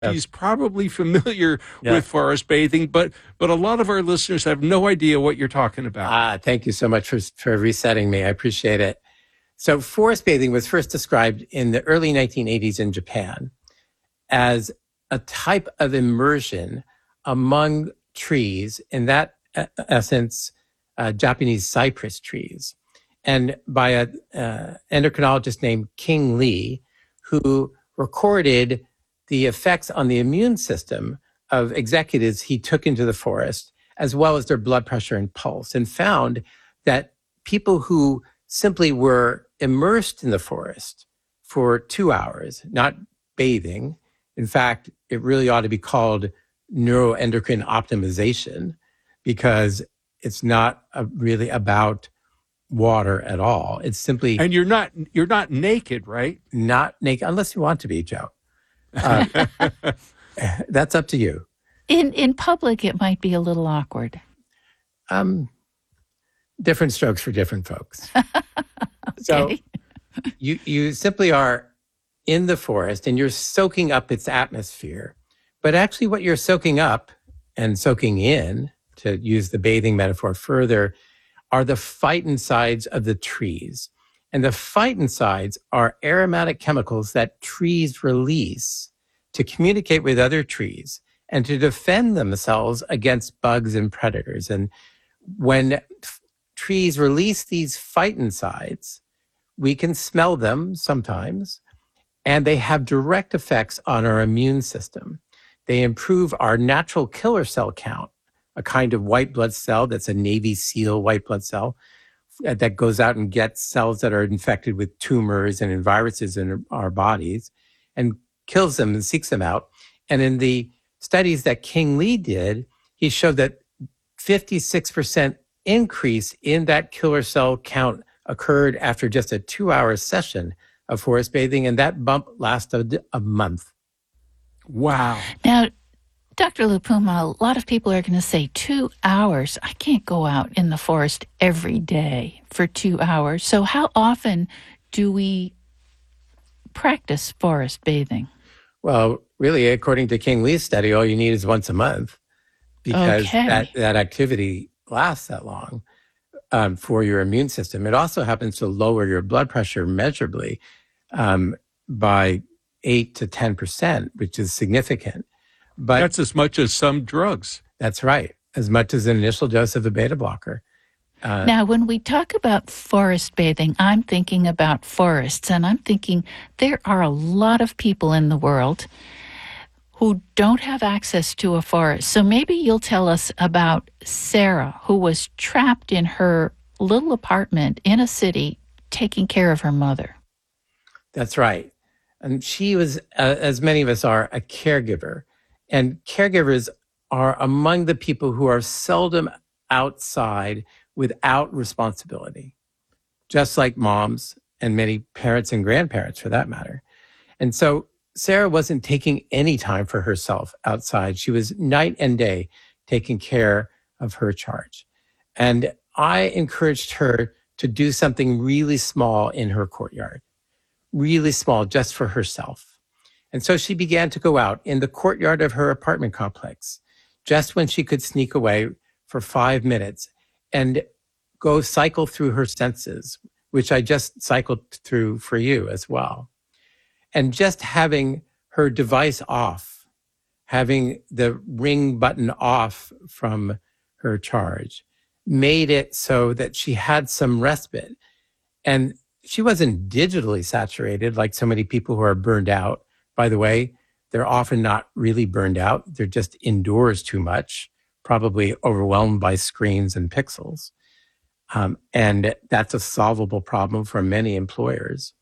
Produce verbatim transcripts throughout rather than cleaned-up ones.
He's probably familiar Yeah. with forest bathing, but but a lot of our listeners have no idea what you're talking about. Ah, thank you so much for, for resetting me. I appreciate it. So forest bathing was first described in the early nineteen eighties in Japan as a type of immersion among trees, in that uh, essence, uh, Japanese cypress trees, and by a uh, endocrinologist named King Lee, who recorded the effects on the immune system of executives he took into the forest, as well as their blood pressure and pulse, and found that people who simply were immersed in the forest for two hours, not bathing. In fact, it really ought to be called neuroendocrine optimization, because it's not a, really about water at all. It's simply And you're not you're not naked, right? not naked, unless you want to be, Joe. Uh, that's up to you. In in public, it might be a little awkward. Um, different strokes for different folks. So you you simply are in the forest and you're soaking up its atmosphere. But actually what you're soaking up and soaking in, to use the bathing metaphor further, are the phytoncides of the trees. And the phytoncides are aromatic chemicals that trees release to communicate with other trees and to defend themselves against bugs and predators. And when f- trees release these phytoncides, we can smell them sometimes, and they have direct effects on our immune system. They improve our natural killer cell count, a kind of white blood cell that's a Navy SEAL white blood cell that goes out and gets cells that are infected with tumors and viruses in our bodies and kills them and seeks them out. And in the studies that King Lee did, he showed that fifty-six percent increase in that killer cell count occurred after just a two-hour session of forest bathing, and that bump lasted a month. Wow. Now, Doctor Lupuma, a lot of people are going to say two hours. I can't go out in the forest every day for two hours. So how often do we practice forest bathing? Well, really, according to King Lee's study, all you need is once a month, because Okay. that, that activity lasts that long um, for your immune system. It also happens to lower your blood pressure measurably um, by eight to ten percent, which is significant. But That's as much as some drugs. that's right, as much as an initial dose of a beta blocker. Uh, Now, when we talk about forest bathing, I'm thinking about forests, and I'm thinking there are a lot of people in the world who don't have access to a forest. So maybe you'll tell us about Sarah, who was trapped in her little apartment in a city taking care of her mother. That's right. And she was, uh, as many of us are, a caregiver. And caregivers are among the people who are seldom outside without responsibility, just like moms and many parents and grandparents for that matter. And so Sarah wasn't taking any time for herself outside. She was night and day taking care of her charge. And I encouraged her to do something really small in her courtyard, really small just for herself. And so she began to go out in the courtyard of her apartment complex, just when she could sneak away for five minutes and go cycle through her senses, which I just cycled through for you as well. And just having her device off, having the ring button off from her charge, made it so that she had some respite. And she wasn't digitally saturated like so many people who are burned out. By the way, they're often not really burned out. They're just indoors too much, probably overwhelmed by screens and pixels. Um, and that's a solvable problem for many employers.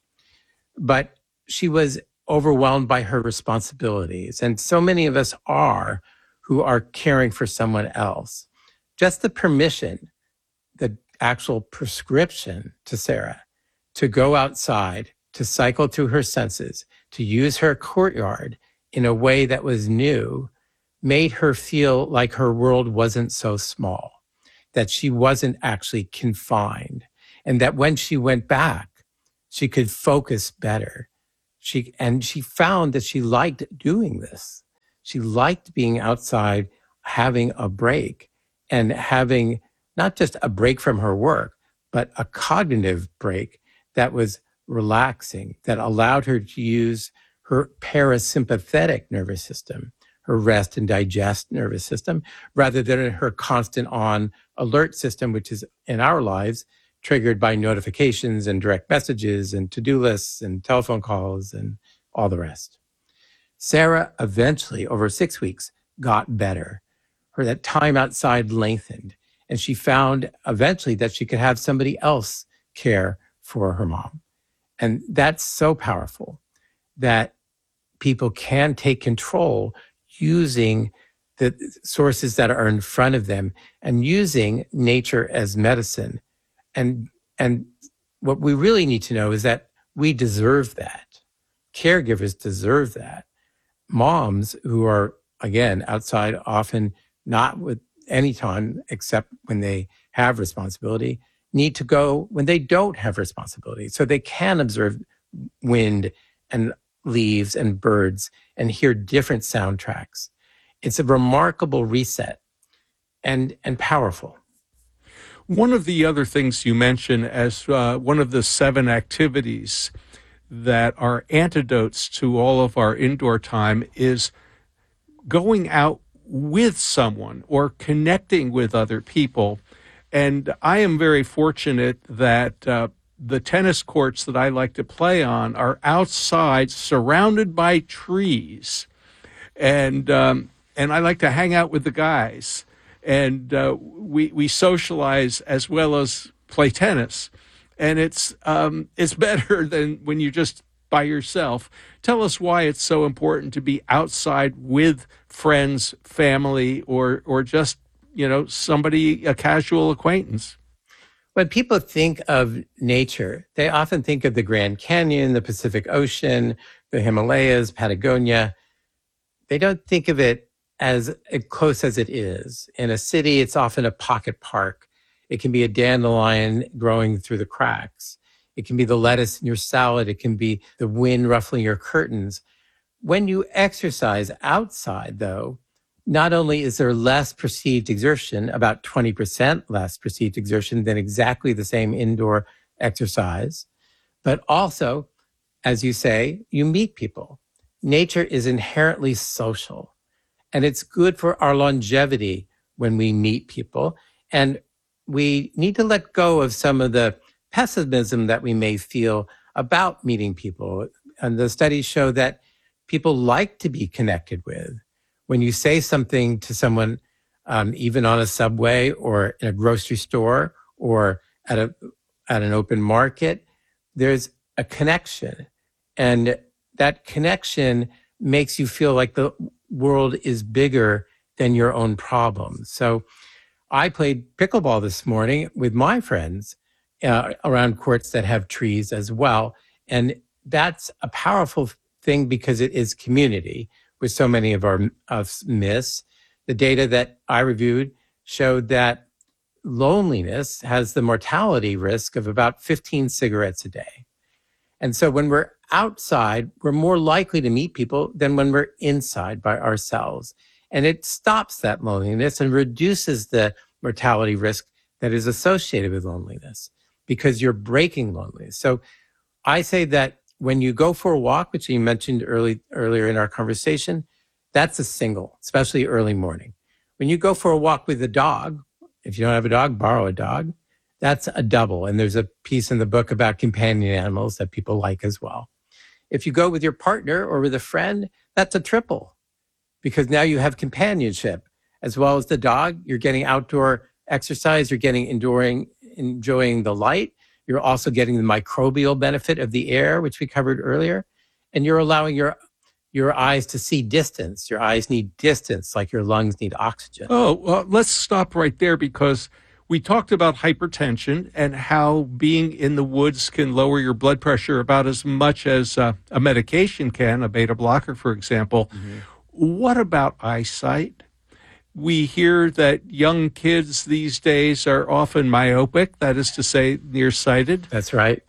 But she was overwhelmed by her responsibilities. And so many of us are who are caring for someone else. Just the permission, the actual prescription to Sarah to go outside, to cycle through her senses, to use her courtyard in a way that was new, made her feel like her world wasn't so small, that she wasn't actually confined, and that when she went back, she could focus better. She and she found that she liked doing this. She liked being outside, having a break, and having not just a break from her work, but a cognitive break that was relaxing, that allowed her to use her parasympathetic nervous system, her rest and digest nervous system, rather than her constant on alert system, which is in our lives triggered by notifications and direct messages and to-do lists and telephone calls and all the rest. Sarah eventually, over six weeks, got better. Her that time outside lengthened, and she found eventually that she could have somebody else care for her mom. And that's so powerful that people can take control using the sources that are in front of them and using nature as medicine. And, and what we really need to know is that we deserve that. Caregivers deserve that. Moms who are, again, outside often not with any time except when they have responsibility, need to go when they don't have responsibility. So they can observe wind and leaves and birds and hear different soundtracks. It's a remarkable reset and, and powerful. One of the other things you mentioned as uh, one of the seven activities that are antidotes to all of our indoor time is going out with someone or connecting with other people. And I am very fortunate that uh, the tennis courts that I like to play on are outside, surrounded by trees. And um, and I like to hang out with the guys. And uh, we we socialize as well as play tennis. And it's um, it's better than when you're just by yourself. Tell us why it's so important to be outside with friends, family, or or just, you know, somebody, a casual acquaintance. When people think of nature, they often think of the Grand Canyon, the Pacific Ocean, the Himalayas, Patagonia. They don't think of it as close as it is. In a city, it's often a pocket park. It can be a dandelion growing through the cracks. It can be the lettuce in your salad. It can be the wind ruffling your curtains. When you exercise outside, though, not only is there less perceived exertion, about twenty percent less perceived exertion than exactly the same indoor exercise, but also, as you say, you meet people. Nature is inherently social, and it's good for our longevity when we meet people. And we need to let go of some of the pessimism that we may feel about meeting people. And the studies show that people like to be connected with. When you say something to someone, um, even on a subway or in a grocery store or at a at an open market, there's a connection. And that connection makes you feel like the world is bigger than your own problems. So I played pickleball this morning with my friends uh, around courts that have trees as well. And that's a powerful thing because it is community, which so many of our us miss. The data that I reviewed showed that loneliness has the mortality risk of about fifteen cigarettes a day. And so when we're outside, we're more likely to meet people than when we're inside by ourselves. And it stops that loneliness and reduces the mortality risk that is associated with loneliness because you're breaking loneliness. So I say that when you go for a walk, which you mentioned early, earlier in our conversation, that's a single, especially early morning. When you go for a walk with a dog, if you don't have a dog, borrow a dog, that's a double. And there's a piece in the book about companion animals that people like as well. If you go with your partner or with a friend, that's a triple because now you have companionship. As well as the dog, you're getting outdoor exercise, you're getting enduring, enjoying the light. You're also getting the microbial benefit of the air, which we covered earlier. And you're allowing your your eyes to see distance. Your eyes need distance like your lungs need oxygen. Oh, well, let's stop right there because we talked about hypertension and how being in the woods can lower your blood pressure about as much as uh, a medication can, a beta blocker, for example. Mm-hmm. What about eyesight? We hear that young kids these days are often myopic, that is to say, nearsighted. That's right.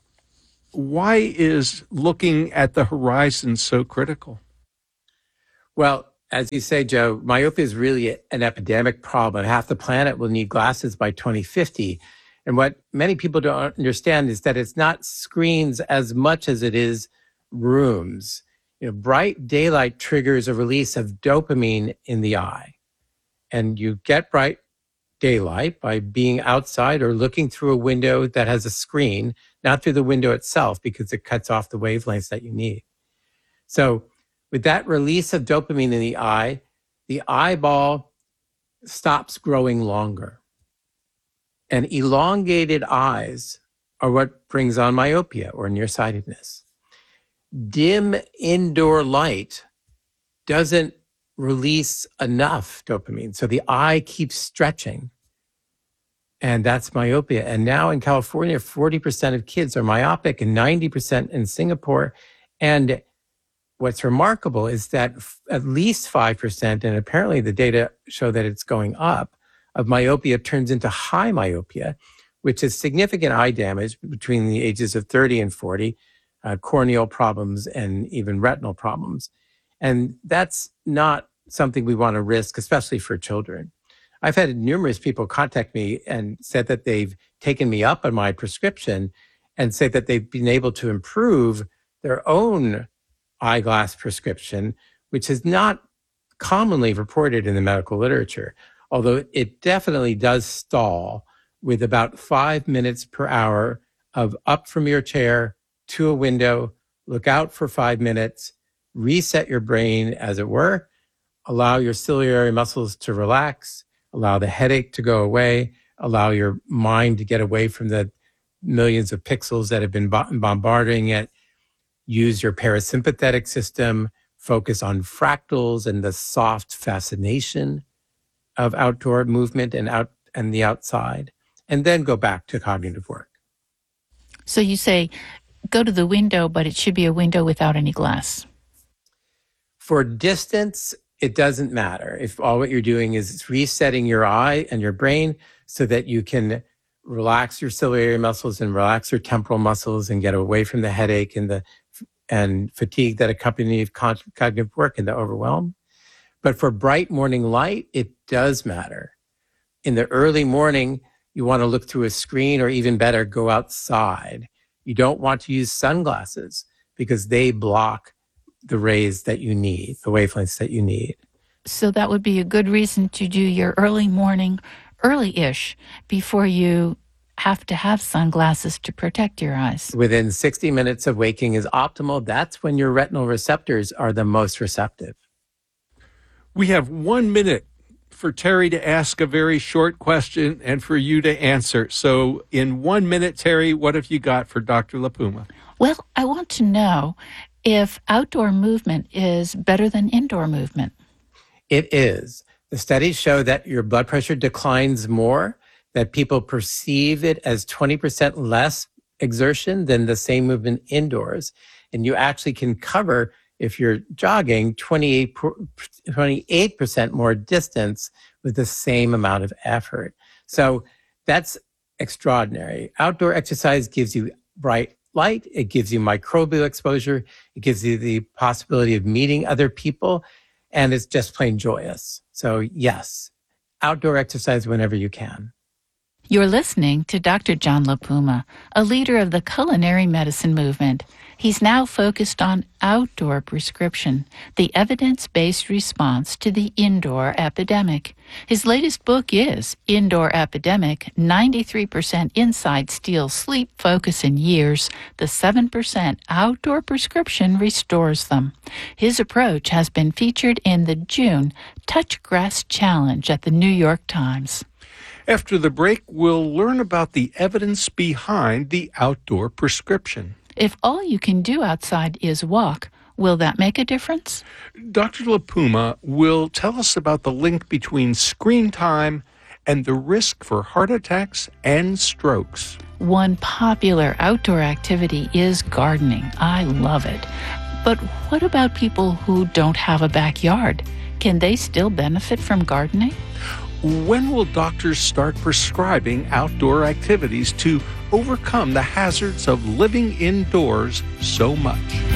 Why is looking at the horizon so critical? Well, As you say, Joe, myopia is really an epidemic problem. Half the planet will need glasses by twenty fifty. And what many people don't understand is that it's not screens as much as it is rooms. You know, bright daylight triggers a release of dopamine in the eye. And you get bright daylight by being outside or looking through a window that has a screen, not through the window itself, because it cuts off the wavelengths that you need. So with that release of dopamine in the eye, the eyeball stops growing longer. And elongated eyes are what brings on myopia or nearsightedness. Dim indoor light doesn't release enough dopamine, so the eye keeps stretching. And that's myopia. And now in California, forty percent of kids are myopic and ninety percent in Singapore. And what's remarkable is that f- at least five percent, and apparently the data show that it's going up, of myopia turns into high myopia, which is significant eye damage between the ages of thirty and forty, uh, corneal problems, and even retinal problems. And that's not something we want to risk, especially for children. I've had numerous people contact me and said that they've taken me up on my prescription and say that they've been able to improve their own eyeglass prescription, which is not commonly reported in the medical literature, although it definitely does stall with about five minutes per hour of up from your chair to a window, look out for five minutes, reset your brain, as it were, allow your ciliary muscles to relax, allow the headache to go away, allow your mind to get away from the millions of pixels that have been bombarding it, use your parasympathetic system, focus on fractals and the soft fascination of outdoor movement and out and the outside, and then go back to cognitive work. So you say, go to the window, but it should be a window without any glass. For distance, it doesn't matter. If all what you're doing is resetting your eye and your brain so that you can relax your ciliary muscles and relax your temporal muscles and get away from the headache and the and fatigue that accompany cognitive work and the overwhelm. But for bright morning light, it does matter. In the early morning, you want to look through a screen, or even better, go outside. You don't want to use sunglasses because they block the rays that you need, the wavelengths that you need. So that would be a good reason to do your early morning, early-ish, before you have to have sunglasses to protect your eyes. Within sixty minutes of waking is optimal. That's when your retinal receptors are the most receptive. We have one minute for Terry to ask a very short question and for you to answer. So in one minute, Terry, what have you got for Doctor LaPuma? Well, I want to know if outdoor movement is better than indoor movement. It is. The studies show that your blood pressure declines more, that people perceive it as twenty percent less exertion than the same movement indoors. And you actually can cover, if you're jogging, twenty-eight, twenty-eight percent more distance with the same amount of effort. So that's extraordinary. Outdoor exercise gives you bright light. It gives you microbial exposure. It gives you the possibility of meeting other people. And it's just plain joyous. So yes, outdoor exercise whenever you can. You're listening to Doctor John LaPuma, a leader of the culinary medicine movement. He's now focused on outdoor prescription, the evidence-based response to the indoor epidemic. His latest book is Indoor Epidemic, ninety-three percent Inside Steals Sleep Focus in Years. The seven percent outdoor prescription restores them. His approach has been featured in the June Touch Grass Challenge at the New York Times. After the break, we'll learn about the evidence behind the outdoor prescription. If all you can do outside is walk, will that make a difference? Doctor LaPuma will tell us about the link between screen time and the risk for heart attacks and strokes. One popular outdoor activity is gardening. I love it. But what about people who don't have a backyard? Can they still benefit from gardening? When will doctors start prescribing outdoor activities to overcome the hazards of living indoors so much?